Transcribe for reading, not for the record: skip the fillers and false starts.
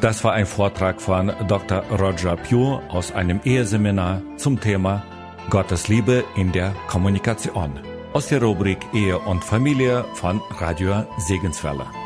Das war ein Vortrag von Dr. Roger Pugh aus einem Eheseminar zum Thema Gottes Liebe in der Kommunikation aus der Rubrik Ehe und Familie von Radio Segenswelle.